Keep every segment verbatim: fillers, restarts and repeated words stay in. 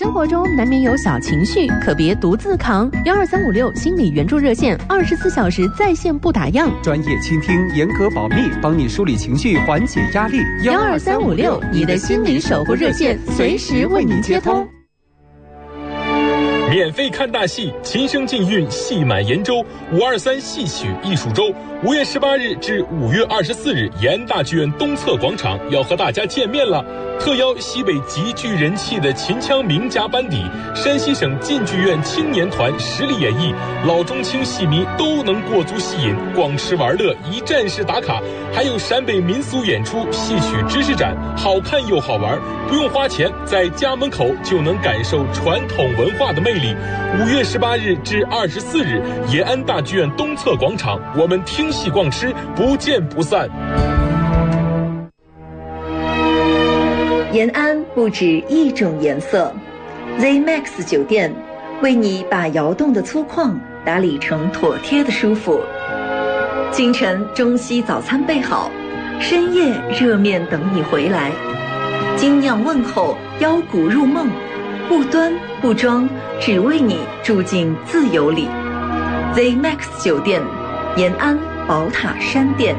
生活中难免有小情绪，可别独自扛。幺二三五六心理援助热线，二十四小时在线不打烊， 专业倾听，严格保密，帮你梳理情绪，缓解压力。 幺二三五六，你的心理守护热线，随时为您接通。 免费看大戏，琴声竞韵，戏满延州。五二三戏曲艺术周，五月十八日至五月二十四日，延安大剧院东侧广场要和大家见面了。特邀西北极具人气的秦腔名家班底，山西省晋剧院青年团实力演绎，老中青戏迷都能过足戏瘾，逛吃玩乐，一站式打卡。还有陕北民俗演出、戏曲知识展，好看又好玩，不用花钱，在家门口就能感受传统文化的魅力。五月十八日至二十四日，延安大剧院东侧广场，我们听戏逛吃，不见不散。 延安不止一种颜色 ，Z Max 酒店为你把窑洞的粗犷打理成妥帖的舒服。清晨中西早餐备好，深夜热面等你回来。精酿问候，邀骨入梦，不端不装，只为你住进自由里。Z Max 酒店，延安宝塔山店。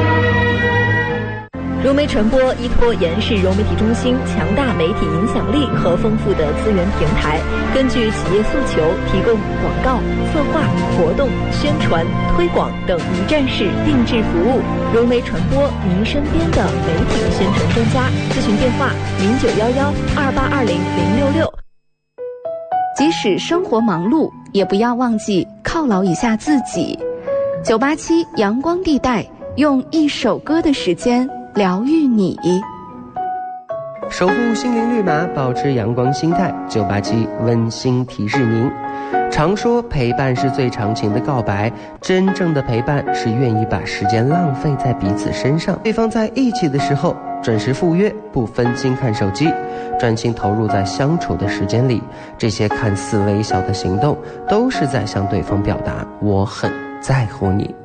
融媒传播依托延市融媒体中心强大媒体影响力和丰富的资源平台，根据企业诉求提供广告、策划、活动、宣传、推广等一站式定制服务。融媒传播，您身边的媒体宣传专家。咨询电话：零九幺幺二八二零零六六。 即使生活忙碌，也不要忘记犒劳一下自己。九八七阳光地带，用一首歌的时间疗愈你， 守护心灵绿码，保持阳光心态。九八七温馨提示您：常说陪伴是最长情的告白，真正的陪伴是愿意把时间浪费在彼此身上。对方在一起的时候，准时赴约，不分心看手机，专心投入在相处的时间里。这些看似微小的行动，都是在向对方表达我很在乎你。